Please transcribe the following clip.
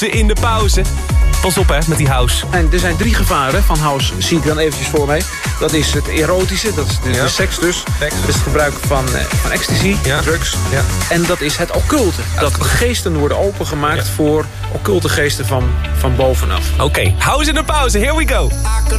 in de pauze. Pas op hè, met die house. En er zijn 3 gevaren van house, zie ik dan eventjes voor mij. Dat is het erotische, dat is de seks dus. Dat is het gebruik van ecstasy, drugs. Ja. En dat is het occulte. Dat geesten worden opengemaakt voor occulte geesten van bovenaf. Oké, house in de pauze, here we go.